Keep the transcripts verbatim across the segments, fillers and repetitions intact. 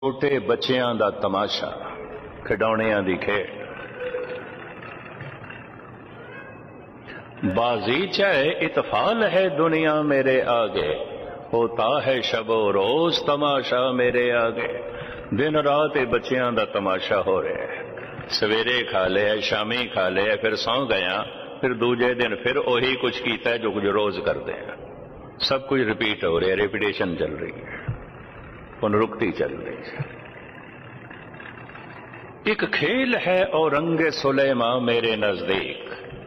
छोटे बच्चियां दा तमाशा, खिडौणियां दी खेड। बाजी चाहे इतफाल है दुनिया मेरे आगे, होता है शबो रोज तमाशा मेरे आगे। दिन रात ये बच्चियां दा तमाशा हो रहा है। सवेरे खा लिया, शामी खा लिया, फिर सौ गया, फिर दूजे दिन फिर वही कुछ किया जो कुछ रोज करते हैं। सब कुछ रिपीट हो रहा है, रिपीटेशन चल रही है, पुनरुक्ति चल रही है। एक खेल है औरंगे सुलेमा मेरे नजदीक,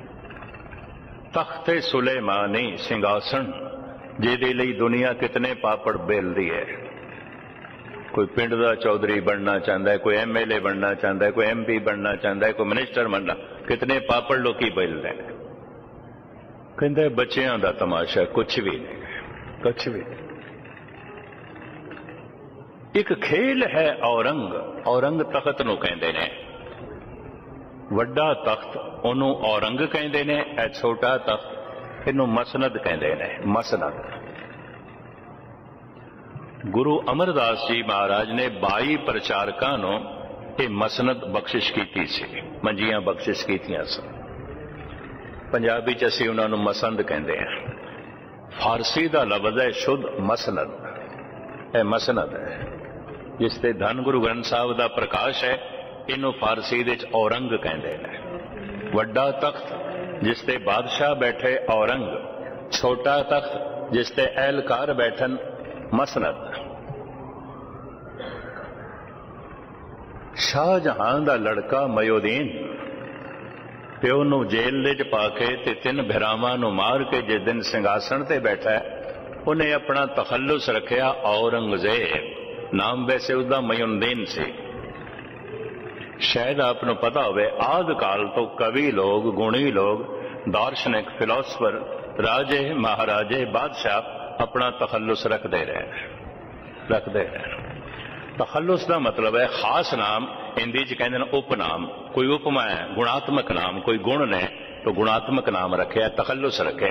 तख्ते सुलेमानी सिंहासन जिहदे लई दुनिया कितने पापड़ बेलदी है। कोई पिंड दा चौधरी बनना चाहता है, कोई एम एल ए बनना चाहता है, कोई एम पी बनना चाहता है, कोई मिनिस्टर बनना, कितने पापड़ लोग बेलते हैं। कहते बच्चियां दा तमाशा, कुछ भी नहीं, कुछ भी नहीं। एक खेल है औरंग, औरंग तख्त नूं कहंदे ने, वड्डा तख्त ओनू औरंग कहंदे ने, ए छोटा तख्त इनू मसनद कहंदे ने। मसनद गुरु अमरदास जी महाराज ने बाई प्रचारकां नूं ये मसनद बख्शिश कीती सी, मंजियां बख्शिश कीतियां सन। पंजाबी च असीं उन्हां नूं मसंद कहंदे हां। फारसी दा लफ्ज़ है शुद्ध मसनद, ए मसनद है जिसते धन गुरु ग्रंथ साहब दा प्रकाश है। इनू फारसी दे च औरंग कहंदे ने। वड्डा तख्त जिसते बादशाह बैठे औरंग, छोटा तख्त जिसते एहलकार बैठन मसनद। शाहजहां दा लड़का मयोदीन प्यो नू जेल दे च पा के ते तिन भरावां नू मार के जिस दिन सिंघासन ते बैठा है, उन्हें अपना तखल्लुस रखिया औरंगजेब। नाम वैसे उसका मयोदीन से। शायद आपको पता होवे, आद काल तो कवि लोग, गुणी लोग, दार्शनिक, फिलोसफर, राजे महाराजे, बादशाह अपना तखल्लुस रखते रहे रखते रहे तखल्लुस का मतलब है खास नाम, हिंदी च कहते हैं उपनाम। कोई उपमा है, गुणात्मक नाम, कोई गुण ने तो गुणात्मक नाम रखे, तखल्लुस रखे।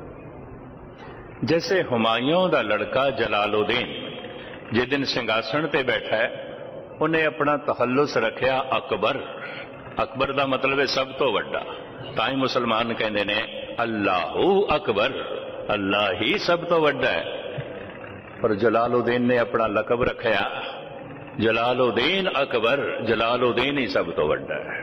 जैसे हुमायूं का लड़का जलालुद्दीन जिस दिन सिंघासन ते बैठा है, उन्हें अपना तखल्लुस रखिया अकबर। अकबर का मतलब है सब तो वड्डा। ताई मुसलमान कहते ने अल्लाहू अकबर, अल्लाह ही सब तो वड्डा है। पर जलालुद्दीन ने अपना लकब रखिया जलालुद्दीन अकबर, जलालुद्दीन ही सब तो वड्डा है।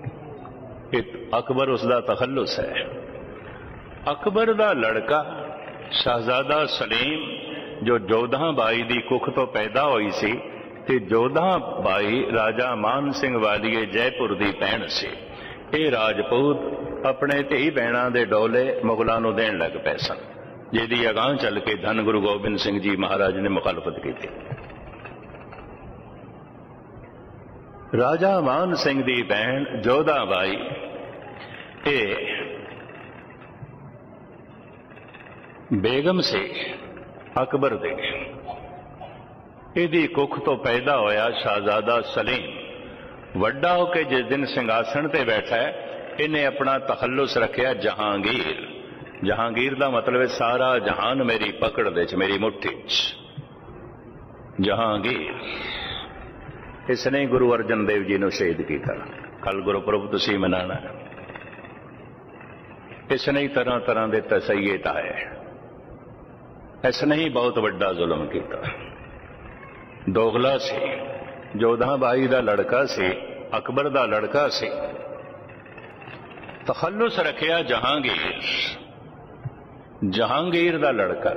अकबर उसका तखल्लुस है। अकबर का लड़का शहजादा सलीम जो जोधा बाई की कुख तो पैदा हुई सी, ते जोधा बाई राजा मान सिंह वालिए जयपुर की भैन सी। ये राजपूत अपने धी भैणों के डोले मुगलों को देन लग पे सन, जिहदी अगां चल के धन गुरु गोबिंद सिंह जी महाराज ने मुखालफत की थी। राजा मान सिंह की भैन जोधा बाई ये बेगम से अकबर दे, इहदी कुख तो पैदा होया शाहजादा सलीम। वड्डा होके जिस दिन सिंघासन ते बैठा है, इन्हें अपना तखल्लुस रखिया जहांगीर। जहांगीर का मतलब है सारा जहान मेरी पकड़ दे च, मेरी मुट्ठी च। जहांगीर इसने गुरु अर्जन देव जी ने शहीद किया। कल गुरुपुरब तुसीं मनाना, इसने ही तरह तरह के तसैये ताए, इसने ही बहुत बड़ा जुल्म किया। दोगला से, जोधा बाई का लड़का से, अकबर का लड़का से। तखल्लुस रखिया जहांगीर, जहांगीर का लड़का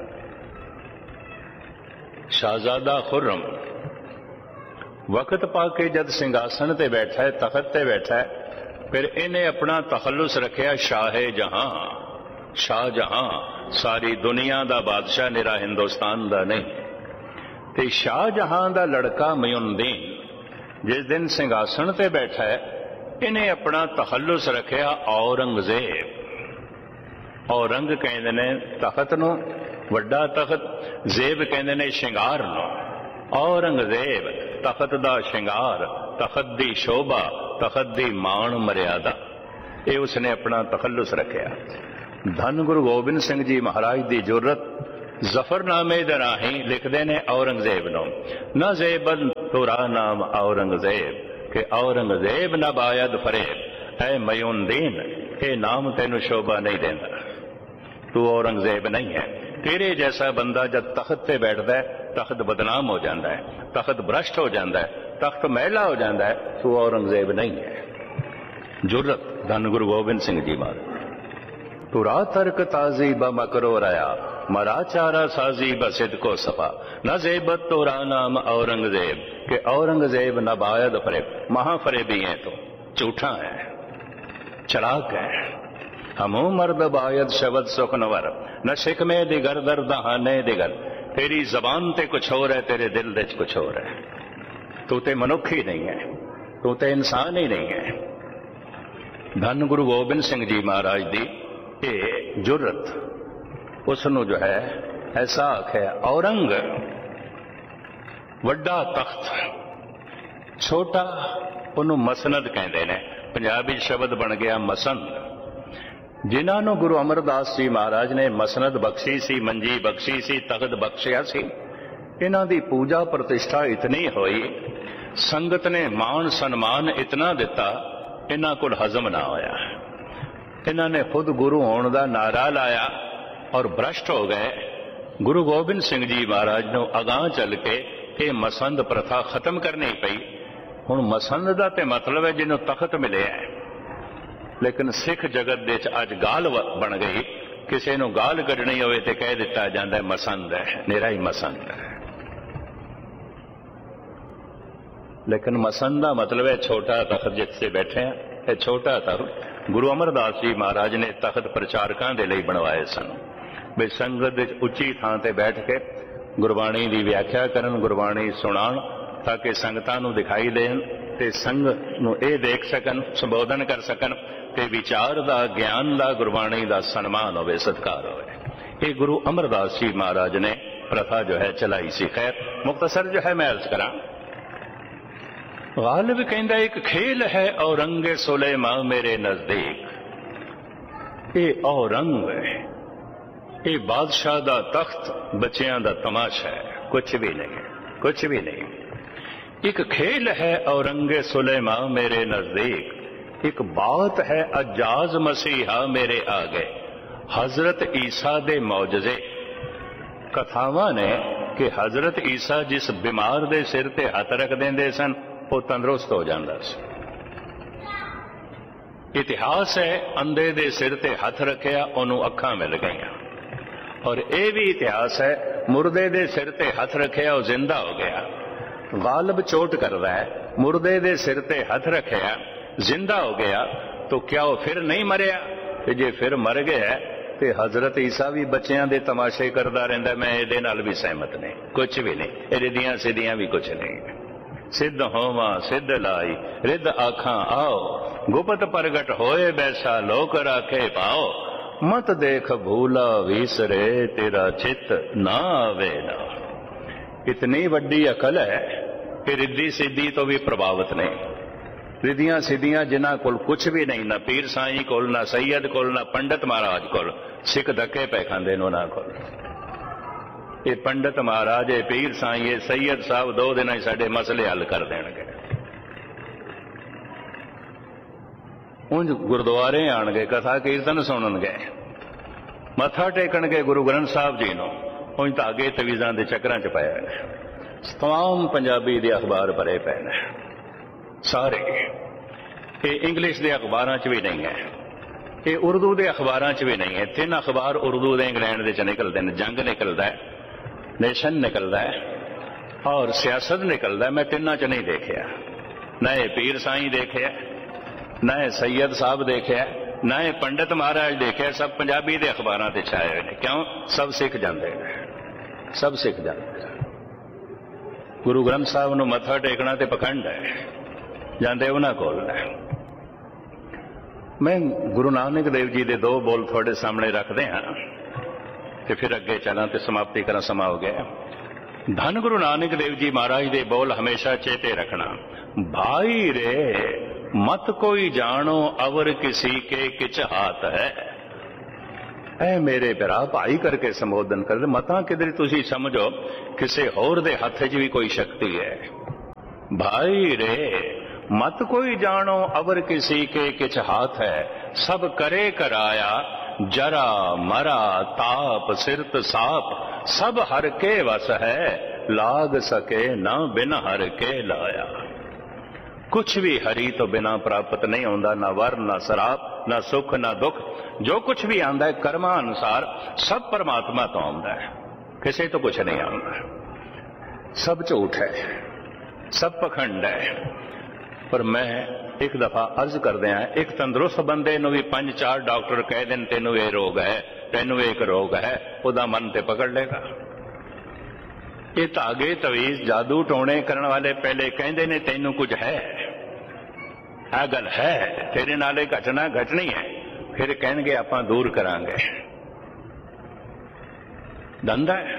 शाहजादा खुर्रम वक्त पाके जद सिंघासन ते बैठा है, तखत ते बैठा है, फिर इन्हें अपना तखल्लुस रखिया शाहे जहां। शाहजहां सारी दुनिया का बादशाह, निरा हिंदुस्तान का नहीं। ते शाहजहां का लड़का मयोदीन जिस दिन सिंघासन ते बैठा है, इन्हें अपना तखल्लुस रखिया औरंगजेब। औरंग कहते ने तखत नूं, वड्डा तखत, जेब कहते ने शिंगार नूं। औरंगजेब तखत दा शिंगार, तखत दी शोभा, तखत दी मान मर्यादा, ये उसने अपना तखल्लुस रखिया। धन गुरु गोबिंद सिंह जी महाराज की जुर्रत ਜ਼ਫਰਨਾਮੇ ਦੇ ਰਾਹੀਂ ਲਿਖਦੇ ਨੇ ਔਰੰਗਜ਼ੇਬ ਨੂੰ, ਨਾ ਜ਼ੇਬਨ ਤੁਰਾ ਨਾਮ ਔਰੰਗਜ਼ੇਬ ਕਿ ਔਰੰਗਜ਼ੇਬ ਨਾ ਬਾਇਦ ਫਰੇਬ, ਐ ਮਯੂਨਦੀਨ ਇਹ ਨਾਮ ਤੈਨੂੰ ਸ਼ੋਭਾ ਨਹੀਂ ਦੇਂਦਾ, ਤੂੰ ਔਰੰਗਜ਼ੇਬ ਨਹੀਂ ਹੈ। तेरे जैसा बंदा जब तख्त पे बैठता है तख्त बदनाम हो जाता है, तख्त भ्रष्ट हो जाता है, तख्त मैला हो जाता है, तो औरंगजेब नहीं है। जुर्रत धन गुरु गोबिंद सिंह जी महाराज। तुरा तर्क ताजी ब मकरो रया मरा चारा साजी ब सिद को सफा, न जेबत तुरा नाम औरंगजेब के औरंगजेब न बायद फरेब, महाफरेबी है तो झूठा है, चलाक है। हमो मर्द बायद शब्द सुखनवर न शिकमे दिगर दर दहाने दिगर, तेरी जबान ते कुछ और है, तेरे दिल दे कुछ और है। तू ते मनुख ही नहीं है, तू ते इंसान ही नहीं है। धन गुरु गोबिंद सिंह जी महाराज दी ये जुर्रत उसनों जो है ऐसा आखे, औरंग वड्डा तख्त, छोटा उन्हों मसनद कहते हैं, पंजाबी शब्द बन गया मसंद। जिन्होंने गुरु अमरदास जी महाराज ने मसनद बख्शी सी, मंजी बख्शी सी, तख्त बख्शिया सी, इन्हां दी पूजा प्रतिष्ठा इतनी हुई, संगत ने मान सन्मान इतना दिता, इन्हां कोल हजम ना होया। इन्हां ने खुद गुरु होने का नारा लाया और भ्रष्ट हो गए। गुरु गोबिंद सिंह जी महाराज ने अगां चल के ये मसंद प्रथा खत्म करनी पई। हुण मसंद का तो मतलब है जिन्हों तख्त मिले है, लेकिन सिख जगत दे अज गाल बन गई, किसी को गाल कढ़नी हो तो कह दिता जाता है मसंद है, मेरा ही मसंद है। लेकिन मसंद का मतलब है छोटा तख्त जिससे बैठे हैं, यह छोटा तख्त गुरु अमरदास जी महाराज ने तख्त प्रचारकों के लिए बनवाए सन, भी संगत उच्ची थां ते बैठ के गुरबाणी की व्याख्या करन, गुरबाणी सुनान, ताकि संगतां नूं दिखाई देन ते संग नूं इह देख सकन, संबोधन कर सकन ते विचार दा, ज्ञान दा, गुरबाणी दा सन्मान होवे, सत्कार होवे। ये गुरु अमरदास जी महाराज ने प्रथा जो है चलाई सी। खैर मुख्तसर जो है मैं अर्ज करा, गालिब कहंदा एक खेल है औरंगे सुलेमा मेरे नजदीक, ये औरंग ये बादशाह दा तख्त बच्चियां दा तमाशा है, कुछ भी नहीं, कुछ भी नहीं। एक खेल है औरंगे सुलेमा मेरे नजदीक, एक बात है अजाज मसीहा मेरे आगे, हजरत ईसा दे मौजजे। कथावां ने कि हजरत ईसा जिस बीमार दे सिर ते हथ रख देंदे सन वो तंदुरुस्त हो जांदा सी। इतिहास है अंधे दे सिर ते हथ रखिया ओनू अखां मिल गईयां, और यह भी इतिहास है मुर्दे दे सिर ते हथ रखिया वो जिंदा हो गया। गालिब चोट कर रहा है, मुर्दे दे सिर ते हथ रखिया जिंदा हो गया, तो क्या वो फिर नहीं मरिया? जे फिर मर गया तो हजरत ईसा भी बच्चियां दे तमाशे करता रहिंदा। मैं इहदे नाल भी सहमत नहीं, कुछ भी नहीं, ये रिद्धियां सिद्धियां भी कुछ नहीं। सिद्ध होवा सिद्ध लाई रिद्ध आखां आओ, गुपत प्रगट होए बैसा लोक राखे पाओ, मत देख भूला विसरे तेरा चित ना आवे ना। इतनी वड्डी अकल है कि रिद्धि सिद्धि तो भी प्रभावित नहीं। रिद्धियां सिद्धियां जिन्हां कोल कुछ भी नहीं, ना पीर साई कोल, ना सैयद कोल, ना पंडित महाराज कोल, सिख धक्के पे खांदे ने उन्हां कोल। ये पंडित महाराज, ये पीर साई, ये सैयद साहब दो दिन ही साडे मसले हल कर देणगे। उंज गुरुद्वारे आणगे, कथा कीर्तन सुणनगे, मत्था टेकणगे गुरु ग्रंथ साहब जी नूं, उंज धागे तवीज़ां दे चक्रां च पए ने। तमाम पंजाबी दे अखबार भरे पे ने सारे। ये इंग्लिश दे अखबारां च भी नहीं है, ये उर्दू दे अखबारां च भी नहीं है। तीन अखबार उर्दू दे इंग्लैंड दे च निकलते हैं, जंग निकलता है, नेशन निकलता है और सियासत निकलता है। मैं तिना च नहीं देखिया, न ये पीर साई देखे, न ये सैयद साहब देखे, न ये पंडित महाराज देखे। सब पंजाबी दे अखबारां ते छाए हुए हैं। क्यों? सब सिख जाते हैं, सब सिख जाते हैं। गुरु ग्रंथ साहब नूं मत्था टेकना ते पखंड है, जाते उन्हां कोल है। मैं गुरु नानक देव जी दे दो बोल थोड़े सामने रखते हैं ते फिर अगे चलां ते समाप्ति करा, समा हो गया। धन गुरु नानक देव जी महाराज दे बोल हमेशा चेते रखना। भाई रे मत कोई जानो अवर किसी के किच हाथ है, ਐ ਮੇਰੇ ਭਰਾ ਭਾਈ ਕਰਕੇ ਸੰਬੋਧਨ ਕਰਦੇ। ਮਤਾਂ ਕਿਧਰੇ ਤੁਸੀਂ ਸਮਝੋ ਕਿਸੇ ਹੋਰ ਦੇ ਹੱਥ 'ਚ ਵੀ ਕੋਈ ਸ਼ਕਤੀ ਹੈ। ਭਾਈ ਰੇ मत कोई जानो अवर किसी के किछ हाथ है, सब करे कराया जरा मरा ताप सिरत साप, सब हर के वस है लाग सके न बिन हर के लाया। कुछ भी हरि तो बिना प्राप्त नहीं होता, ना वर ना शराब ना सुख ना दुख। जो कुछ भी आंदा है कर्मा अनुसार सब परमात्मा तो आंदा है, किसी तो कुछ नहीं आंदा। सब झूठ है, सब पखंड है। पर मैं एक दफा अर्ज कर दिया, एक तंदुरुस्त बंदे नूं भी पंज चार डॉक्टर कह देन तेनू ये रोग है, तेनू एक रोग है, उदा मन ते पकड़ लेगा। ये धागे तवीज जादू टोने करने वाले पहले कहते ने तेनू कुछ है, आ गल है तेरे नाले घटना घटनी है, फिर कहणगे आपां दूर करांगे। धंधा है।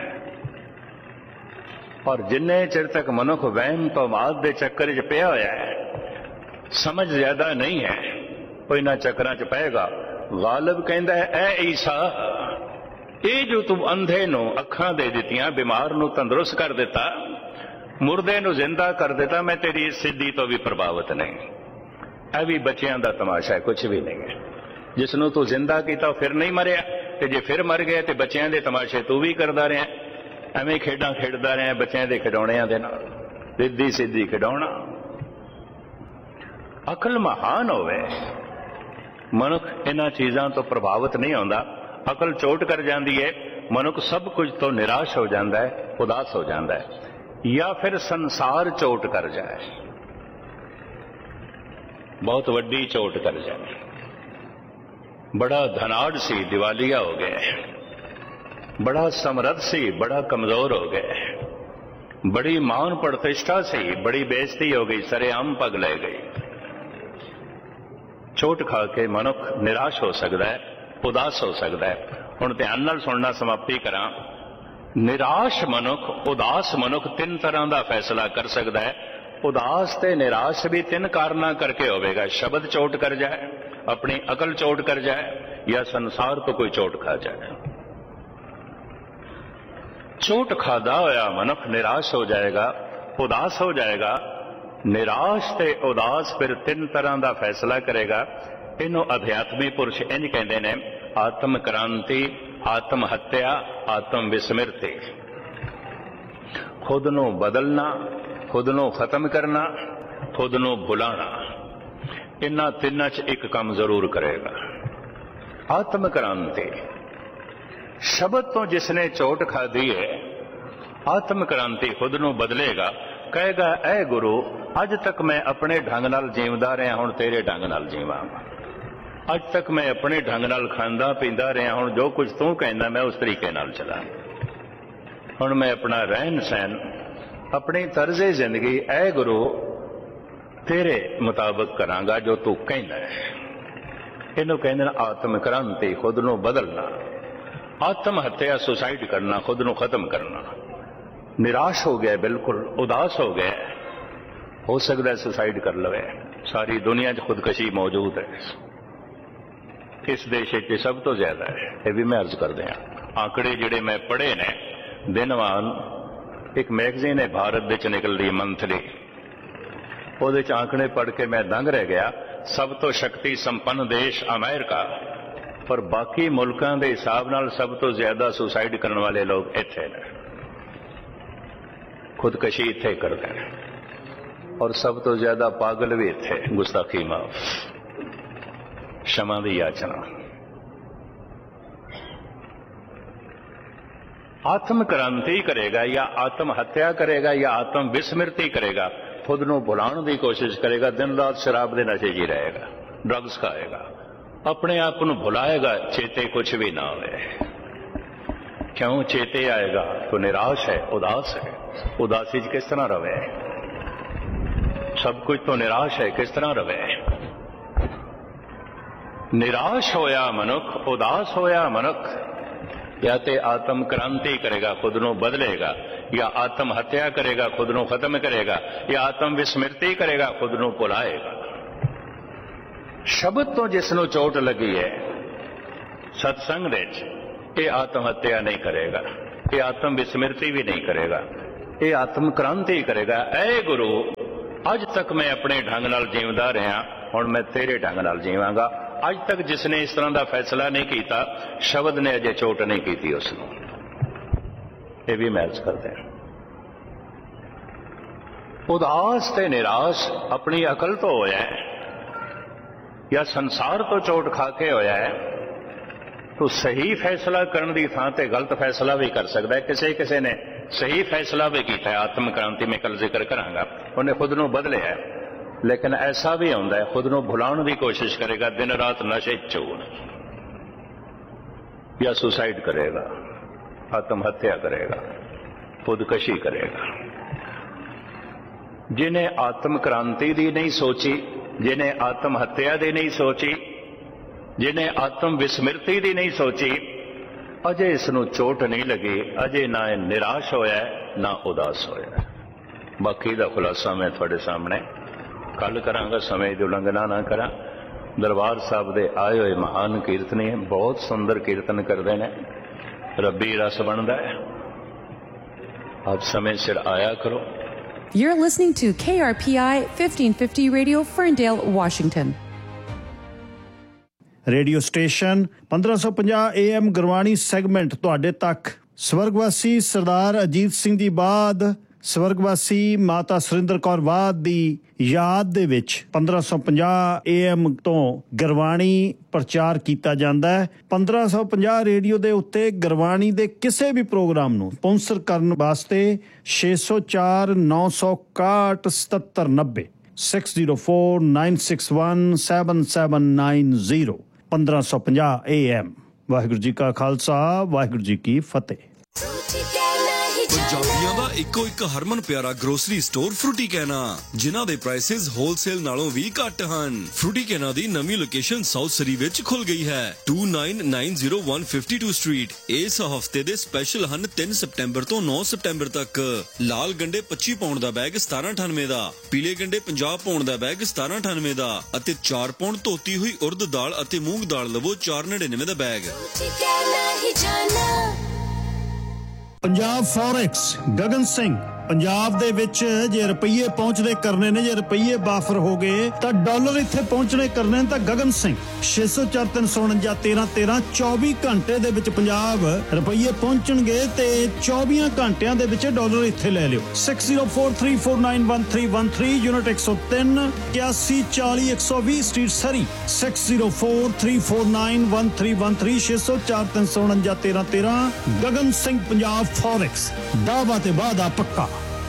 और जिन्ने चिर तक मनुख वहम पमाद दे चक्कर च पिया होया है, समझ ज्यादा नहीं है, कोई ना चक्कर च पेगा। गालिब कहता है ऐ ईसा, ये जो तू अंधे नू अखां दे दित्तियां, बीमार नू तंदुरुस्त कर दिता, मुर्दे नू जिंदा कर दिता, मैं तेरी इस सिद्धि तो भी प्रभावित नहीं। ऐ भी बच्चियां दा तमाशा है, कुछ भी नहीं है। जिसनू तू जिंदा किया फिर नहीं मरिया, ते जे फिर मर गया तो बच्चियां दे तमाशे तू भी करदा रहा, एवें खेडां खेडदा रहा बच्चियां दे खिडौणियां दे नाल, रिद्धी सिद्धि खिडौणा। अकल महान होवे, मनुख इन्हां चीज़ां तो प्रभावित नहीं होंदा। अकल चोट कर जाती है, मनुख सब कुछ तो निराश हो जाता है, उदास हो जाता है, या फिर संसार चोट कर जाए, बहुत वड्डी चोट कर जाए। बड़ा धनाढ़ सी दिवालिया हो गए, बड़ा समर्थ सी बड़ा कमजोर हो गए, बड़ी मान प्रतिष्ठा सी बड़ी बेइज्जती हो गई, सरेआम पग ले गई। चोट खा के मनुख निराश हो सकता है, उदास हो सकता है। हुण ध्यान नाल सुनना, समाप्ति करा। निराश मनुख उदास मनुख तीन तरह का फैसला कर सकता है। उदास ते निराश भी तीन कारणों करके होवेगा। शब्द चोट कर जाए, अपनी अकल चोट कर जाए, या संसार तो कोई चोट खा जाए। चोट खादा होया मनुख निराश हो जाएगा, उदास हो जाएगा। निराश ते उदास फिर तीन तरह का फैसला करेगा। इनू अध्यात्मी पुरुष इंज कहते हैं, आत्म क्रांति, आत्म हत्या, आत्म विस्मृति। खुद नू बदलना, खुद नू खत्म करना, खुद नू भुलाना, इन्हां तिन्हां च एक काम जरूर करेगा। आत्म क्रांति, शब्द तो जिसने चोट खा दी है, आत्म क्रांति खुद नू बदलेगा। कहेगा ऐ गुरु, अज तक मैं अपने ढंग नाल जीवदा रहा, हुण तेरे ढंग नाल जीवां। अज तक मैं अपने ढंग नाल खांदा पींदा रहा, हुण जो कुछ तू कहना मैं उस तरीके नाल चला। हुण मैं अपना रहन सहन, अपनी तर्जे जिंदगी ऐ गुरु तेरे मुताबिक करांगा जो तू कहना है। इनू कहंदे आत्म क्रांति, खुद नू बदलना। आत्म हत्या, सुसाइड करना, खुद नू खत्म करना। निराश हो गया, बिल्कुल उदास हो गया, हो सकता है सुसाइड कर लवे। सारी दुनिया च खुदकशी मौजूद है, इस देश च सब तो ज्यादा है। ये भी मैं अर्ज कर दिया। आंकड़े जिहड़े मैं पढ़े ने, दिनवान एक मैगजीन है भारत दे च निकलदी मंथली, ਉਹਦੇ ਚ आंकड़े पढ़ के मैं दंग रह गया। सब तो शक्ति संपन्न देश अमेरिका, पर बाकी मुल्कों के हिसाब नाल सब तो ज्यादा सुसाइड करने वाले लोग इत्थे ने, खुदकशी इत्थे करते हैं, और सब तो ज्यादा पागल भी इत्थे। गुस्ताखी माफ, क्षमा दी याचना। आत्म क्रांति करेगा या आत्म हत्या करेगा या आत्म विस्मृति करेगा, खुद नू भुलाण की कोशिश करेगा, दिन रात शराब के नशे जी रहेगा, ड्रग्स खाएगा, अपने आप को भुलाएगा, चेते कुछ भी ना होवे। क्यों चेते आएगा तो निराश है, उदास है। उदासी च किस तरह रवे, सब कुछ तो निराश है, किस तरह रवे। निराश होया मनुख, उदास होया मनुख, या ते आत्म क्रांति करेगा, खुद नू बदलेगा, या आत्म हत्या करेगा, खुद नू खत्म करेगा, या आत्म विस्मृति करेगा, खुद नू भुलाएगा। शब्द तो जिसनों चोट लगी है, सत्संग विच ये आत्म हत्या नहीं करेगा, ये आत्म विस्मृति भी नहीं करेगा, ये आत्म क्रांति करेगा। ऐ गुरु अज तक मैं अपने ढंग नाल जीवदा रहा, हुण मैं तेरे ढंग नाल जीवांगा। अज तक जिसने इस तरह का फैसला नहीं किया, शब्द ने अजे चोट नहीं की उसनूं। ये भी महसूस करते हैं। उदास ते निराश अपनी अकल तो होया है या संसार तो चोट खा के होया है, तो सही फैसला करने की थां ते गलत फैसला भी कर सकता है। किसी किसी ने सही फैसला भी किया है, आत्म क्रांति में कल जिक्र करांगा, उन्हें खुद नूं बदलिया है। लेकिन ऐसा भी होंदा है खुद नूं भुलाउण की कोशिश करेगा, दिन रात नशे चूर, या सुसाइड करेगा, आत्महत्या करेगा, खुदकशी करेगा। जिन्हें आत्म क्रांति की नहीं सोची, जिन्हें आत्महत्या की नहीं सोची, जिन्हें आत्म विस्मृति की नहीं सोची, अजे इसनूं चोट नहीं लगी, अजे ना निराश होया है ना उदास होया है। बाकी का खुलासा मैं थोड़े सामने कल करांगा, समय की उल्लंघना ना करा। दरबार साहब दे आए हुए महान कीर्तनी बहुत सुंदर कीर्तन करते हैं, रब्बी रस बनता है। आप समय सिर आया करो। You're listening to K R P I fifteen fifty Radio, Ferndale, Washington. Radio station पंद्रह सौ पचास ए एम गुरबाणी सैगमेंट तुहाडे तक। स्वर्गवासी सरदार अजीत सिंह दी बाद स्वर्गवासी माता सुरिंदर कौर वाद दी याद दे विच पंद्रह सौ पचास ए एम तो गुरबाणी प्रचार किया जाता है। पंद्रह सौ पचास रेडियो दे उत्ते गुरबाणी दे किसी भी प्रोग्राम नूं स्पॉन्सर करने वास्ते छे सौ चार नौ सौ इकाहठ सतहत्तर नब्बे six zero four nine six one seven seven nine zero पंद्रह सौ पचास ए एम। वाहिगुरू जी का खालसा, वाहिगुरू जी की फतेह। ਪੰਜਾਬੀਆਂ ਦਾ ਇੱਕੋ ਇੱਕ ਹਰਮਨ ਪਿਆਰਾ ਗਰੋਸਰੀ ਸਟੋਰ ਫਰੂਟੀ ਕੈਨਾ, ਜਿਨ੍ਹਾਂ ਦੇ ਪ੍ਰਾਈਸਿਸ ਹੋਲਸੇਲ ਨਾਲੋਂ ਵੀ ਘੱਟ ਹਨ। ਫਰੂਟੀ ਕੈਨਾ ਦੀ ਨਵੀਂ ਲੋਕੇਸ਼ਨ ਸਾਊਥ ਸਰੀ ਵਿੱਚ ਖੁੱਲ ਗਈ ਹੈ, to nine nine zero one fifty two street. ਇਸ ਹਫਤੇ ਦੇ ਸਪੈਸ਼ਲ ਹਨ ਤਿੰਨ ਸਤੰਬਰ ਤੋਂ ਨੌ ਸਤੰਬਰ ਤੱਕ। ਲਾਲ ਗੰਡੇ ਪੱਚੀ ਪਾਉਂਡ ਦਾ ਬੈਗ ਸਤਾਰਾਂ ਅਠਾਨਵੇਂ ਦਾ, ਪੀਲੇ ਗੰਡੇ ਪੰਜਾਹ ਪਾਉਂਡ ਦਾ ਬੈਗ ਸਤਾਰਾਂ ਅਠਾਨਵੇਂ ਦਾ ਅਤੇ ਚਾਰ ਪਾਉਂਡ ਧੋਤੀ ਹੋਈ ਉਰਦ ਦਾਲ ਅਤੇ ਮੂੰਗ ਦਾਲ ਲਵੋ ਚਾਰ ਨੜਿਨਵੇਂ ਦਾ ਬੈਗ। ਪੰਜਾਬ ਫੋਰੈਕਸ ਗਗਨ ਸਿੰਘ। ਪੰਜਾਬ ਦੇ ਵਿੱਚ ਜੇ ਰੁਪਈਏ ਪਹੁੰਚਦੇ ਕਰਨੇ ਨੇ, ਜੇ ਰੁਪਈਏ ਬਾਫਰ ਹੋ ਗਏ ਤਾਂ ਡਾਲਰ ਇੱਥੇ ਪਹੁੰਚਣੇ ਕਰਨੇ ਤਾਂ ਗਗਨ ਸਿੰਘ ਛੇ ਸੌ ਚਾਰ ਤਿੰਨ ਸੌ ਉਣੰਜਾ ਤੇਰਾਂ ਤੇਰਾਂ ਚੌਵੀ ਘੰਟੇ ਦੇ ਵਿੱਚ ਪੰਜਾਬ ਰੁਪਈਏ ਪਹੁੰਚਣਗੇ ਤੇ ਚੌਵੀ ਘੰਟਿਆਂ ਦੇ ਵਿੱਚ ਡਾਲਰ ਇੱਥੇ ਲੈ ਲਿਓ। Six zero four three four nine one three one three unit ਇੱਕ ਸੌ ਤਿੰਨ ਇਕਿਆਸੀ ਚਾਲੀ ਇੱਕ ਸੌ ਵੀਹ ਸਟਰੀਟ ਸਰੀ। Six zero four three four nine one three one three ਛੇ ਸੌ ਚਾਰ ਤਿੰਨ ਸੌ ਉਣੰਜਾ ਤੇਰਾਂ ਤੇਰਾਂ ਗਗਨ ਸਿੰਘ ਪੰਜਾਬ ਫੋਰੈਕਸ। ਦਾਅਵਾ ਤੇ ਵਾਅਦਾ ਪੱਕਾ।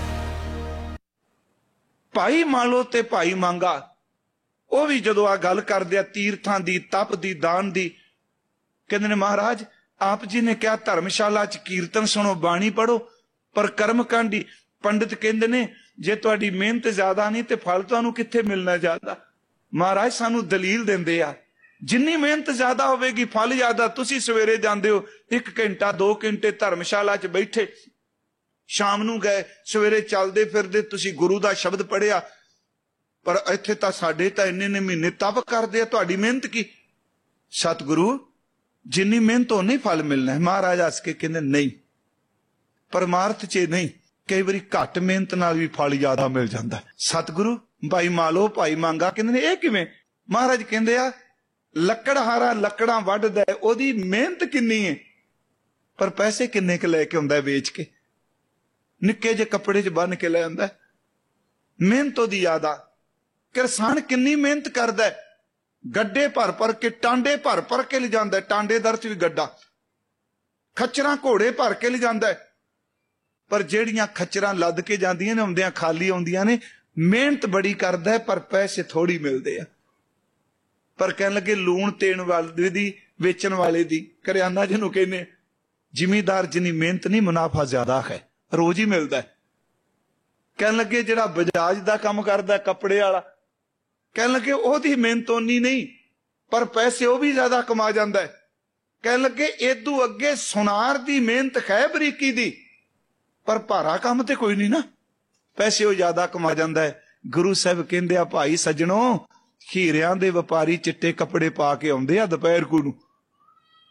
ਭਾਈ ਮਾਲੋ ਤੇ ਭਾਈ ਮੰਗਾ ਉਹ ਵੀ ਜਦੋਂ ਆ ਗੱਲ ਕਰਦੇ ਆ ਤੀਰਥਾਂ ਦੀ, ਤਪ ਦੀ, ਦਾਨ ਦੀ, ਕਹਿੰਦੇ ਨੇ ਮਹਾਰਾਜ ਆਪ ਜੀ ਨੇ ਕਿਹਾ ਧਰਮਸ਼ਾਲਾ ਚ ਕੀਰਤਨ ਸੁਣੋ, ਬਾਣੀ ਪੜੋ, ਪਰ ਕਰਮ ਕਾਂਡੀ। ਪੰਡਿਤ ਕਹਿੰਦੇ ਨੇ ਜੇ ਤੁਹਾਡੀ ਮਿਹਨਤ ਜ਼ਿਆਦਾ ਨਹੀਂ ਤੇ ਫਲ ਤੁਹਾਨੂੰ ਕਿੱਥੇ ਮਿਲਣਾ ਜ਼ਿਆਦਾ। ਮਹਾਰਾਜ ਸਾਨੂੰ ਦਲੀਲ ਦਿੰਦੇ ਆ ਜਿੰਨੀ ਮਿਹਨਤ ਜ਼ਿਆਦਾ ਹੋਵੇਗੀ ਫਲ ਜ਼ਿਆਦਾ। ਤੁਸੀਂ ਸਵੇਰੇ ਜਾਂਦੇ ਹੋ ਇੱਕ ਘੰਟਾ ਦੋ ਘੰਟੇ ਧਰਮਸ਼ਾਲਾ ਚ ਬੈਠੇ, ਸ਼ਾਮ ਨੂੰ ਗਏ, ਸਵੇਰੇ ਚੱਲਦੇ ਫਿਰਦੇ ਤੁਸੀਂ ਗੁਰੂ ਦਾ ਸ਼ਬਦ ਪੜਿਆ, ਪਰ ਇੱਥੇ ਤਾਂ ਸਾਡੇ ਤਾਂ ਇੰਨੇ ਨੇ ਮਹੀਨੇ ਤਪ ਕਰਦੇ ਆ, ਤੁਹਾਡੀ ਮਿਹਨਤ ਕੀ। ਸਤਿਗੁਰੂ ਜਿੰਨੀ ਮਿਹਨਤ ਉਹਨੇ ਫਲ ਮਿਲਣਾ ਹੈ। ਮਹਾਰਾਜ ਹੱਸ ਕੇ ਕਹਿੰਦੇ ਨਹੀਂ, ਪਰਮਾਰਥ ਚ ਨਹੀਂ, ਕਈ ਵਾਰੀ ਘੱਟ ਮਿਹਨਤ ਨਾਲ ਵੀ ਫਲ ਜ਼ਿਆਦਾ ਮਿਲ ਜਾਂਦਾ। ਸਤਿਗੁਰੂ ਭਾਈ ਮਾਲੋ ਭਾਈ ਮੰਗਾ ਕਹਿੰਦੇ ਨੇ ਇਹ ਕਿਵੇਂ। ਮਹਾਰਾਜ ਕਹਿੰਦੇ ਆ ਲੱਕੜਹਾਰਾ ਲੱਕੜਾਂ ਵੱਢਦਾ, ਉਹਦੀ ਮਿਹਨਤ ਕਿੰਨੀ ਹੈ ਪਰ ਪੈਸੇ ਕਿੰਨੇ ਕੁ ਲੈ ਕੇ ਆਉਂਦਾ ਵੇਚ ਕੇ। ਨਿੱਕੇ ਜਿਹੇ ਕੱਪੜੇ ਚ ਬੰਨ ਕੇ ਲੈ ਆਉਂਦਾ, ਮਿਹਨਤ ਉਹਦੀ ਜ਼ਿਆਦਾ। ਕਿਸਾਨ ਕਿੰਨੀ ਮਿਹਨਤ ਕਰਦਾ, ਗੱਡੇ ਭਰ ਭਰ ਕੇ, ਟਾਂਡੇ ਭਰ ਭਰ ਕੇ ਲਿਜਾਂਦਾ, ਟਾਂਡੇ ਦਰ ਚ ਵੀ ਗੱਡਾ, ਖੱਚਰਾਂ ਘੋੜੇ ਭਰ ਕੇ ਲਿਜਾਂਦਾ। ਪਰ ਜਿਹੜੀਆਂ ਖੱਚਰਾਂ ਲੱਦ ਕੇ ਜਾਂਦੀਆਂ ਨੇ ਆਉਂਦਿਆਂ ਖਾਲੀ ਆਉਂਦੀਆਂ ਨੇ। ਮਿਹਨਤ ਬੜੀ ਕਰਦਾ ਪਰ ਪੈਸੇ ਥੋੜੀ ਮਿਲਦੇ ਆ। ਪਰ ਕਹਿਣ ਲੱਗੇ ਲੂਣ ਤੇਣ ਵਾਲੇ ਦੀ, ਵੇਚਣ ਵਾਲੇ ਦੀ, ਕਰਿਆਨਾ ਜਿਹਨੂੰ ਕਹਿੰਦੇ, ਜ਼ਿਮੀਦਾਰ ਜਿੰਨੀ ਮਿਹਨਤ ਨਹੀਂ ਮੁਨਾਫਾ ਜ਼ਿਆਦਾ ਹੈ, ਰੋਜ਼ ਹੀ ਮਿਲਦਾ। ਕਹਿਣ ਲੱਗੇ ਜਿਹੜਾ ਬਜਾਜ ਦਾ ਕੰਮ ਕਰਦਾ ਕੱਪੜੇ ਵਾਲਾ, ਕਹਿਣ ਲੱਗੇ ਉਹਦੀ ਮਿਹਨਤ ਓਨੀ ਨਹੀਂ ਪਰ ਪੈਸੇ ਉਹ ਵੀ ਜ਼ਿਆਦਾ ਕਮਾ ਜਾਂਦਾ ਹੈ। ਕਹਿਣ ਲੱਗੇ ਏਦੂ ਅੱਗੇ ਸੁਨਾਰ ਦੀ ਮਿਹਨਤ ਹੈ ਬਰੀਕੀ ਦੀ, ਪਰ ਭਾਰਾ ਕੰਮ ਤੇ ਕੋਈ ਨਹੀਂ ਨਾ, ਪੈਸੇ ਉਹ ਜ਼ਿਆਦਾ ਕਮਾ ਜਾਂਦਾ ਹੈ। ਗੁਰੂ ਸਾਹਿਬ ਕਹਿੰਦੇ ਆ ਭਾਈ ਸੱਜਣੋ, ਹੀਰਿਆਂ ਦੇ ਵਪਾਰੀ ਚਿੱਟੇ ਕੱਪੜੇ ਪਾ ਕੇ ਆਉਂਦੇ ਆ ਦੁਪਹਿਰ ਕੂ ਨੂੰ,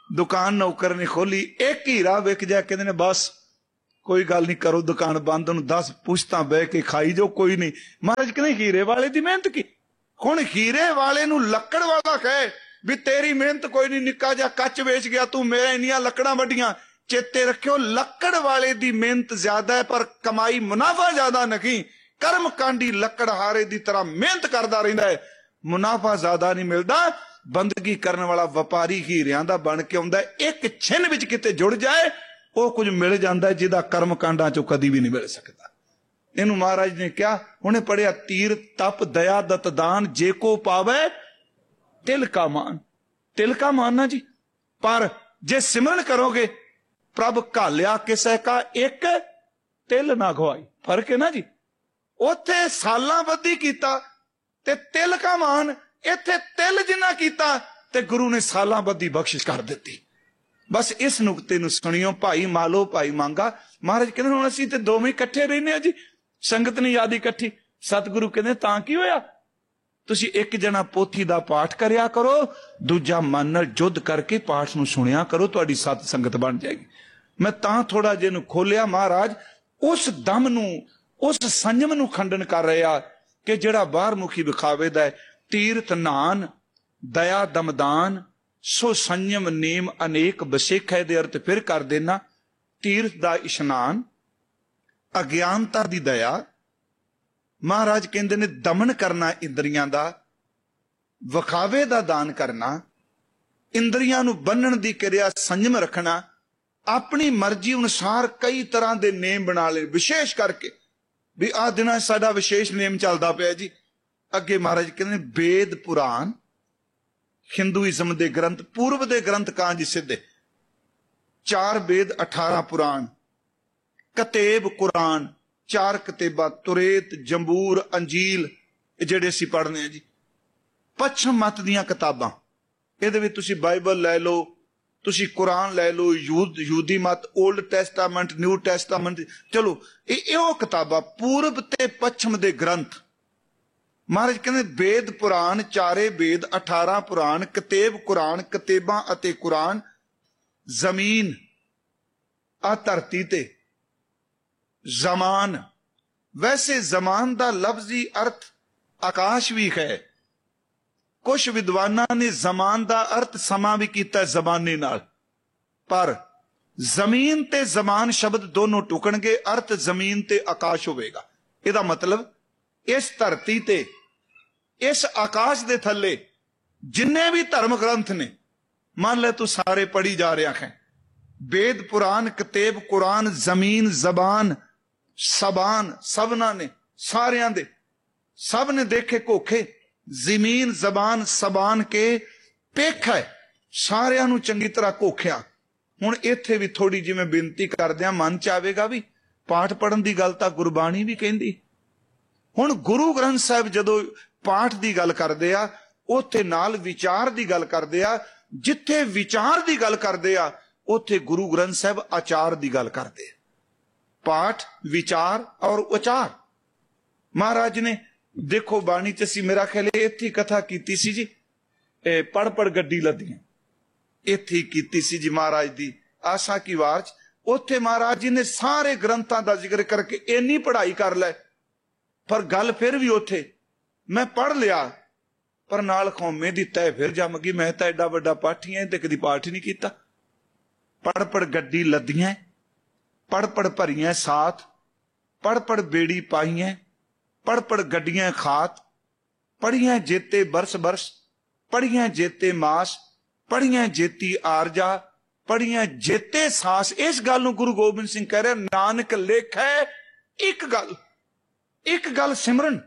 दुकान नौकर ने खोली, एक हीरा विक जाए, कहते ने बस कोई गल नहीं, करो दुकान बंद, उन्होंने दस पुश्तां बह के खाई जो, कोई नहीं। महाराज कहते हीरे वाले की मेहनत की। हुण हीरे वाले नूं लक्कड़ वाला कहे भी तेरी मेहनत कोई नहीं, निक्का जा कच वेच गया तू, मेरा इन्नियां लकड़ां वड्डियां। चेते रखियो लक्कड़ वाले दी मेहनत ज्यादा है पर कमाई मुनाफा ज्यादा नहीं। कर्म कांडी लकड़हारे दी तरह मेहनत करदा रहिंदा है, मुनाफा ज्यादा नहीं मिलदा। बंदगी करने वाला व्यापारी हीरियां दा बन के आउंदा है, एक छिन विच किते जुड़ जाए वो कुछ मिल जाता है जिहदा कर्म कांडां चों कदी भी नहीं मिल सकता। इनू महाराज ने क्या उन्हें पढ़िया, तीर तप दया दत दान जे को पावे तिल का मान। तिल का मानना जी, पर जे सिमरन करोगे प्रभ घालिया किसे का एक तिल ना गवाई। फर्क है ना जी, उथे सालां बद्धी कीता ते तिल का मान, इथे तिल जिन्ना कीता ते गुरु ने सालां बद्धी बख्शिश कर दी। बस इस नुकते नूं सुनियो, भाई मालो भाई मांगा। महाराज कहते हुण असीं ते दोवें इकट्ठे रहने आ जी, संगत ने याद इकट्ठी। सतगुरु कहते तां की होया, तुसीं एक जना पोथी दा पाठ करया करो, दूजा मन नाल जुद्ध करके पाठ नूं सुनिया करो, तुहाडी सत संगत बन जाएगी। मैं तां थोड़ा जिहा नूं खोलिया, महाराज उस दम नूं उस संयम नूं खंडन कर रहे आ कि जिहड़ा बाहर मुखी विखावे दा है। तीर्थ नान दया दमदान सो संयम नेम अनेक बसेखा दे अर्थ फिर कर देना। तीर्थ दा इशनान, अज्ञानता दी दया। महाराज कहंदे ने दमन करना इंद्रियां दा, विखावे दा दान करना, इंद्रियां नूं बन्नण दी क्रिया संयम रखना, अपनी मर्जी अनुसार कई तरह के नेम बना ले। विशेष करके भी आ दिनां साडा विशेष नेम चलदा पिया जी। अगे महाराज कहंदे वेद पुराण, हिंदुइज्म दे ग्रंथ, पूर्व दे ग्रंथ कां जी सिद्धे, चार वेद अठारह पुराण, कतेब कुरान चार कतेबा, तुरेत जंबूर अंजील जेड़े असीं पढ़ने हैं जी। पश्चिम मत दियां किताबां, इहदे विच तुसीं बाइबल लै लो, तुसीं कुरान लै लो, यूद यूदी मत, ओल्ड टैस्टामेंट न्यू टैस्टामेंट, चलो इहो किताबां पूर्व ते पश्चिम दे ग्रंथ। महाराज कहते वेद पुराण, चारे वेद अठारह पुराण, कतेब कुरान, कतेबां अते कुरान। जमीन आ धरती ते, जमान, वैसे जमान दा लफ्जी अर्थ आकाश भी है। कुछ विद्वाना ने जमान दा अर्थ समा भी कीता है जमाने नाल, पर जमीन ते जमान शब्द दोनों टुकणगे, अर्थ जमीन ते आकाश होवेगा। इहदा मतलब इस धरती ते इस आकाश दे थले जिन्ने भी धर्म ग्रंथ ने, मान ले तू सारे पढ़ी जा रहा है, वेद पुराण कतेब कुरान जमीन जबान सबान, सबना ने सारियां दे, सब ने देखे कोखे, जमीन जबान सबान के पेख है, सारियां नू चंगी तरह कोख्या। हुण इत्थे भी थोड़ी जिवें बेनती करदियां मन च आवेगा भी पाठ पढ़न दी गल तां गुरबाणी भी कहंदी। हुण गुरु ग्रंथ साहिब जदों पाठ दी गल करदे आ, उत्थे नाल विचार दी गल करदे आ। जिथे विचार दी गल करदे आ उत्थे गुरु ग्रंथ साहिब आचार दी गल करदे। पाठ विचार और उचार। महाराज ने देखो बाणी च असीं मेरा ख्याल इत्थे कथा कीती सी जी, ए पढ़ पढ़ गड्डी लदियां, इत्थे कीती सी जी महाराज दी आशा की वार च। उत्थे महाराज जी ने सारे ग्रंथां दा जिक्र करके इन्नी पढ़ाई कर लै, पर गल फिर भी उत्थे मैं पढ़ लिया पर नाल कौमे दी तय फिर जम गई। मैं तां एडा वड्डा पाठी है ते कदी पाठ ही नहीं कीता। पढ़ पढ़ गड्डी लदियां, पढ़ पढ़ भरियां साथ, पढ़ पढ़ बेड़ी पाइयां, पढ़ पढ़ गड्डियां खात, पढ़ियां जेते बरस बरस, पढ़ियां जेते मास, पढ़ियां जेती आरजा, पढ़ियां जेते सास। इस गल नूं गुरु गोबिंद सिंह कह रहे, नानक लेखै एक गल, एक गल सिमरन।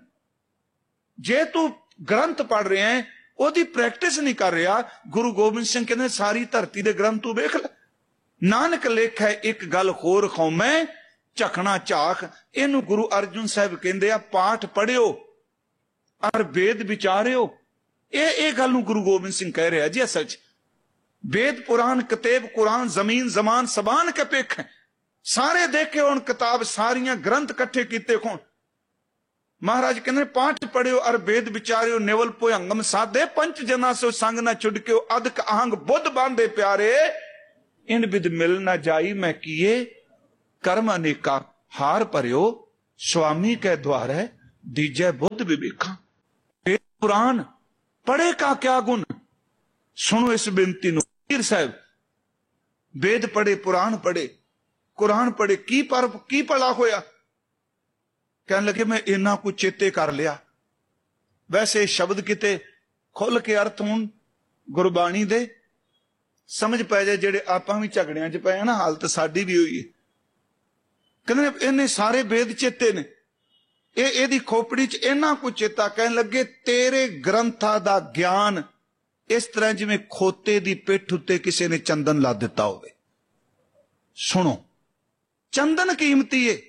जे तू ग्रंथ पढ़ रहा है ओदी प्रैक्टिस नहीं कर रहा, गुरु गोबिंद सिंह कहते सारी धरती दे ग्रंथ तू वेख ले। नानक लेखै एक गल होर खौमै झकना झाख। इनू गुरु अर्जुन साहब कहते आ पाठ पढ़ियो और वेद विचारियो। ये ये गल नूं गुरु गोबिंद सिंह कह रहा जी। असल च वेद पुराण कतेब कुरान जमीन जमान सबान के पेख सारे देखे होण किताब, सारियां ग्रंथ कट्ठे कीते होण, महाराज कहते पाठ पढ़ियो अर वेद विचारियो नेवल पोयंगम साधे पंच जना सो संग न छुड़क्यो अदक आहंग बुद्ध बांधे प्यारे इन विद मिल न जाई मैं किए कर्म अनेका हार परियो स्वामी के द्वारे दीजे बुद्ध विवेका। वेद पुराण पढ़े का क्या गुण, सुनो इस बेनती नु पीर साहब। वेद पढ़े पुराण पढ़े कुरान पढ़े की पर की भला होया। कहने लगे मैं इना कुछ चेते कर लिया। वैसे शब्द किते खुल के अर्थ हों गुरबाणी दे समझ पै जाए, जेड़े आपां भी झगड़ियां च पए ना, हालत साडी भी हुई है। कहने इन्हें सारे वेद चेते ने, ए एदी खोपड़ी च इना कुछ चेता। कहने लगे तेरे ग्रंथां दा ज्ञान इस तरह जिवें खोते दी पिठ उत्ते किसी ने चंदन ला दिता होवे। सुनो, चंदन कीमती है,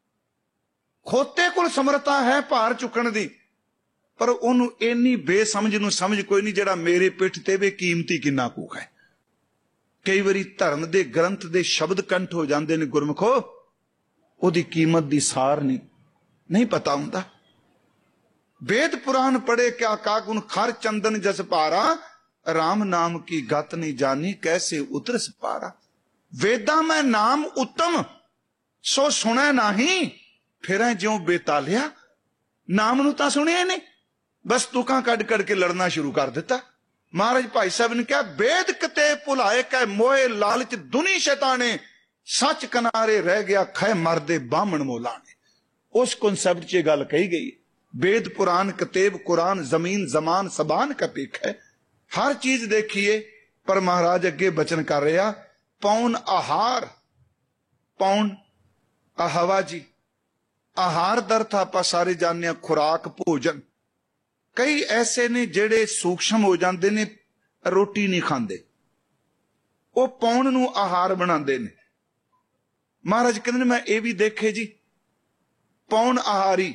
खोते कोल समर्था है भार चुकण दी, पर ओनू इन्नी बेसमझ नू समझ कोई नहीं जेड़ा मेरे पिठ ते वे कीमती किन्ना कूक है। कई बारी धर्म दे ग्रंथ दे शब्द कंठ हो जाते ने गुरमुखो, ओदी कीमत दी सार नहीं नहीं पता हुंदा। वेद पुराण पढ़े क्या का गुण खर चंदन जस पारा, राम नाम की गत नहीं जानी कैसे उतरस पारा। वेदा में नाम उत्तम सो सुने नहीं, फिर ज्यों बेतालिया नाम नू तां सुनिया नहीं, बस तुकां कड कड के लड़ना शुरू कर दिता। महाराज भाई साहब ने कहा वेद कते भुलाए कै मोहे लालच दुनी शैताने, सच किनारे रह गया खै मरदे बामण मोलाने। उस कॉन्सेप्ट च गल कही गई। वेद पुराण कतेब कुरान जमीन जमान सबान का पेख है, हर चीज देखिए। पर महाराज अगे बचन कर रहा, पौन आहार, पौन हवा जी, आहार दर्थ आप सारे जाने खुराक भोजन। कई ऐसे ने जेड़े सूक्ष्म हो जाते ने, रोटी नहीं खाते, वो पौन नू आहार बनाते ने। महाराज कहते मैं ये भी देखे जी, पौन आहारी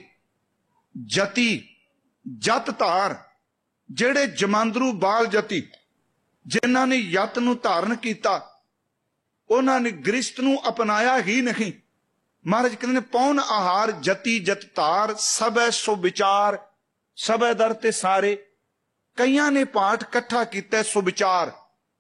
जति जत धार, जेड़े जमांदरू बाल जति जिन्हां ने यत नू धारण किया, उन्हां ने गृहस्थ नू अपनाया ही नहीं। महाराज कहते ने पौन आहार जति जत धार, सबै सो विचार, सबै दर ते सारे। कईयां ने पाठ कट्ठा किया सुविचार।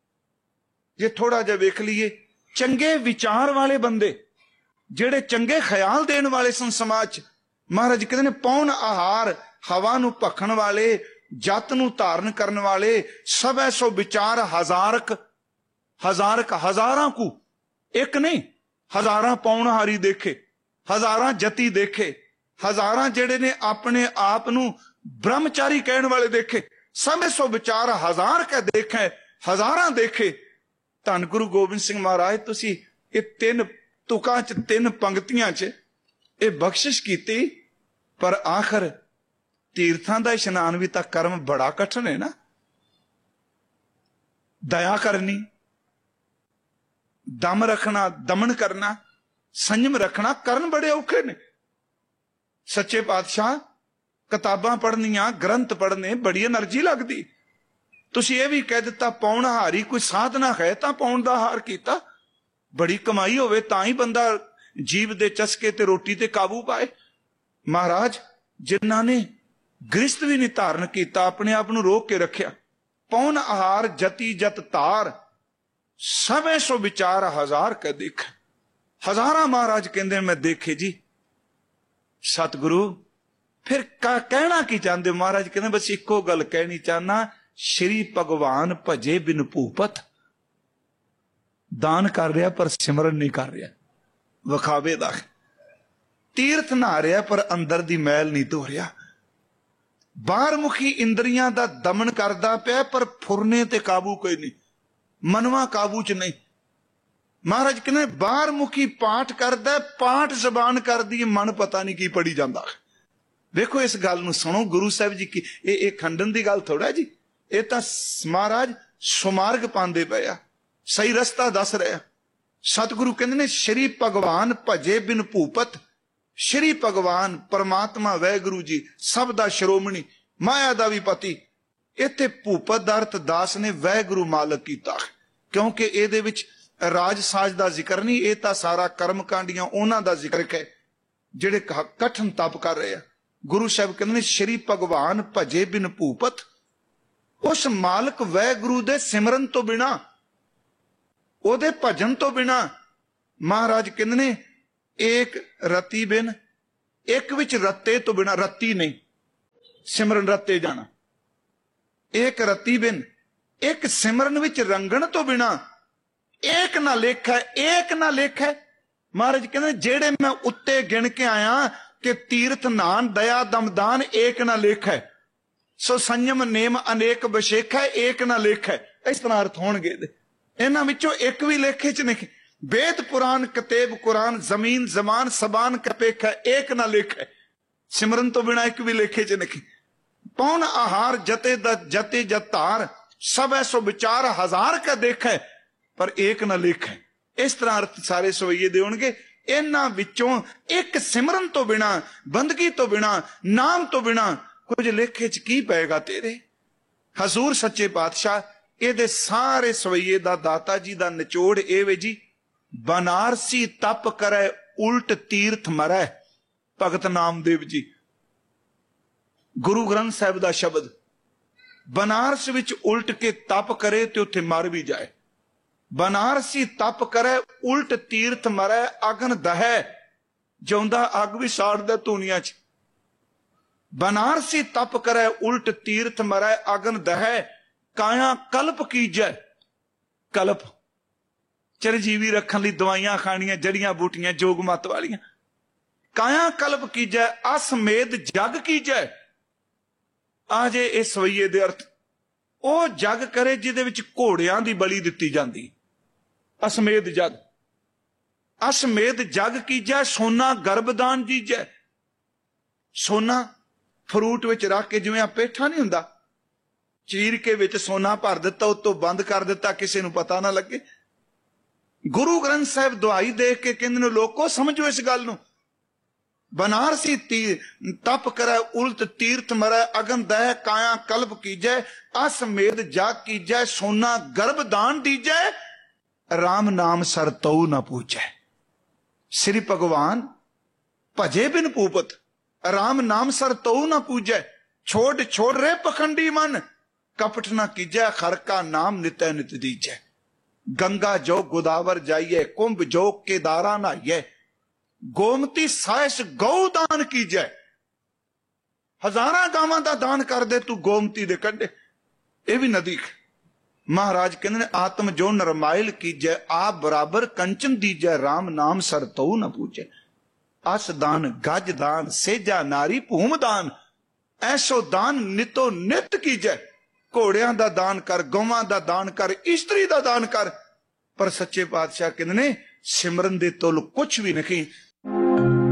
जे थोड़ा जा वेख लीए, चंगे विचार वाले बंदे जेड़े चंगे ख्याल देने वाले सन समाज। महाराज कहते ने पौन आहार, हवा नू भखण वाले, जत नू धारण करने वाले, सबै सो विचार हजारक, हजारक हजारां को एक नहीं, हजारां पौनहारी देखे, हजारां जति देखे, हजारां जेड़े ने अपने आप नू ब्रह्मचारी कहने वाले देखे, सबै सो विचार हजार के देखे, हजारां देखे। धन गुरु गोबिंद सिंह महाराज तुसी ये तीन तुकां च तीन पंक्तियां च ये बख्शिश कीती, पर आखिर तीर्थां दा इशनान भी तां कर्म बड़ा कठिन है ना। दया करनी, दम रखना, दमन करना, संयम रखना, करन बड़े औखे ने। सच्चे पातशाह किताबां पढ़नियां, ग्रंथ पढ़ने बड़ी एनर्जी लगदी। तुसी ये भी कह दिता पौनहारी, कोई साधना है तां पौन दा हार कीता। बड़ी कमाई होवे तां ही बंदा जीव दे चस्के ते रोटी ते काबू पाए। महाराज जिन्हां ने गृहस्थ भी नहीं धारण किया, अपने आप नू रोक के रखिया। पौन आहार जति जत तार, सबे सो विचार हजार का देख। हजारा महाराज कहते मैं देखे जी। सतगुरु फिर का कहना की चाहते? महाराज कहते बस इको गल कहनी चाहना, श्री भगवान भजे बिन भूपत। दान कर रहा पर सिमरन नहीं कर रहा, विखावे दा। तीर्थ नहा रहा पर अंदर दी मैल नहीं धो रहा। बाहर मुखी इंद्रियां दा दमन करदा पिया पर फुरने ते काबू कोई नहीं, मनवा काबू च नहीं। महाराज कहने बाहर मुखी पाठ करदा, पाठ जबान कर दी, मन पता नहीं की पढ़ी जाता। देखो इस गल नूं सुनो, गुरु साहब जी की ये खंडन की गल थोड़ा जी, ये तो महाराज सुमार्ग पांदे पे आ, सही रस्ता दस रहा। सतगुरु कहते ने श्री भगवान भजे बिन भूपत। श्री भगवान परमात्मा वैगुरु जी सब दा श्रोमणी, माया दा भी पति। इत्थे भूपत दा अर्थ दास ने वैगुरु मालक कीता, क्योंकि इहदे विच राज साज दा जिक्र नहीं, ये तां सारा कर्म कांडियां उन्हां दा जिक्र है जिहड़े कठिन तप कर रहे हैं। ਗੁਰੂ ਸਾਹਿਬ ਕਹਿੰਦੇ ਨੇ ਸ਼੍ਰੀ ਭਗਵਾਨ ਭਜੇ ਬਿਨ ਭੂਪਤ। ਉਸ ਮਾਲਕ ਵਾਹਿਗੁਰੂ ਦੇ ਸਿਮਰਨ ਤੋਂ ਬਿਨਾ, ਉਹਦੇ ਭਜਨ ਤੋਂ ਬਿਨਾ, ਮਹਾਰਾਜ ਕਹਿੰਦੇ ਨੇ ਏਕ ਰਤੀ ਬਿਨ, ਇੱਕ ਵਿੱਚ ਰੱਤੇ ਤੋਂ ਬਿਨਾ, ਰੱਤੀ ਨਹੀਂ ਸਿਮਰਨ ਰੱਤੇ ਜਾਣਾ, ਏਕ ਰਤੀ ਬਿਨ, ਇੱਕ ਸਿਮਰਨ ਵਿੱਚ ਰੰਗਣ ਤੋਂ ਬਿਨਾ, ਏਕ ਨਾ ਲੇਖਾ, ਏਕ ਨਾ ਲੇਖਾ। ਮਹਾਰਾਜ ਕਹਿੰਦੇ ਜਿਹੜੇ ਮੈਂ ਉੱਤੇ ਗਿਣ ਕੇ ਆਇਆ ਕਿ ਤੀਰਥ ਨਾਨ ਦਇਆ ਦਮਦਾਨ ਏਕ ਨਾ ਲੇਖਾ, ਸੋ ਸੰਯਮ ਨੇਮ ਅਨੇਕ ਬਸ਼ੇਖਾ ਏਕ ਨਾ ਲੇਖਾ। ਇਸ ਤਰ੍ਹਾਂ ਅਰਥ ਹੋਣਗੇ ਇਹਨਾਂ ਵਿੱਚੋਂ ਇੱਕ ਵੀ ਲੇਖੇ ਚ ਨਹੀਂ। वेद पुराण कतेब कुरान जमीन जमान सबान कपेख एक ना लेख। सिमरन तो बिना एक भी लेखे च नहीं। पौन आहार जते जते जतार सब ऐसो विचार हजार का देख है पर एक ना लेख है। इस तरह अर्थ सारे सवैये दे होणगे। इन्हां विचों एक सिमरन तो बिना, बंदगी तो बिना, नाम तो बिना कुछ लेखे च की पेगा तेरे। हजूर सच्चे पातशाह ये सारे सवैये दा दाता जी दा निचोड़ ए वे जी, बनारसी तप करे उल्ट तीर्थ मरै। भगत नामदेव जी गुरु ग्रंथ साहिब दा शब्द, बनारस विच उल्ट के तप करे ते उत्थे मर भी जाए। बनारसी तप करे उल्ट तीर्थ मरै, अगन दहै जिउंदा अग भी साड़दा धूनिया च। बनारसी तप करे उल्ट तीर्थ मरै, अगन दहै काया कल्प कीजै। कल्प चिरजीवी रखन लई दवाइयां खाणियां, जड़ियां बूटियां जोग मत वालियां। काया कल्प कीजै असमेध जग कीजै। आजे इस सवैये दे अर्थ ਉਹ ਜਗ करे ਜਿਹਦੇ ਵਿੱਚ ਘੋੜਿਆਂ ਦੀ ਬਲੀ ਦਿੱਤੀ ਜਾਂਦੀ। ਅਸਮੇਧ ਜਗ, ਅਸਮੇਧ ਜਗ ਕੀਜੈ ਸੋਨਾ ਗਰਭਦਾਨ ਜੀਜੈ। ਸੋਨਾ ਫਰੂਟ ਵਿੱਚ ਰੱਖ ਕੇ ਜਿਵੇਂ ਆ ਪੇਠਾ ਨਹੀਂ ਹੁੰਦਾ, ਚੀਰ ਕੇ ਵਿੱਚ ਸੋਨਾ ਭਰ ਦਿੱਤਾ, ਉਤੋਂ ਬੰਦ ਕਰ ਦਿੱਤਾ, ਕਿਸੇ ਨੂੰ ਪਤਾ ਨਾ ਲੱਗੇ। ਗੁਰੂ ਗ੍ਰੰਥ ਸਾਹਿਬ ਦੁਹਾਈ ਦੇਖ ਕੇ ਕਹਿੰਦੇ ਨੇ ਲੋਕੋ ਸਮਝੋ ਇਸ ਗੱਲ ਨੂੰ। बनारसी तीर तप करे उल्ट तीर्थ मरै, अगन दह काया कल्प कीजै असमेध जाग कीजै सोना गर्भ दान दीजै राम नाम सर तऊ न पूजै। श्री भगवान भजे बिन भूपत राम नाम सर तऊ न पूजै। छोड़ छोड़ रे पखंडी मन कपट न कीजै खर का नाम नित्य नित दीजै। गंगा जो गोदावर जाइए कुंभ जो केदारा नहाइए गोमती साइस गौ दान कीजै। हजारां गावां दा दान कर दे तू गोमती दे कंढे, ये भी नदी। महाराज कहते आत्म जो नरमाइल कीजै आप बराबर कंचन दीजै राम नाम सर तऊ न पूजै। अस दान गज दान सेजा नारी भूम दान ऐसो दान नितो नित कीजै। घोड़ियां दा दान कर, गौवां दा दान कर, इस्त्री दा दान कर, पर सच्चे पातशाह कहते ने सिमरन दे तुल कुछ भी नहीं।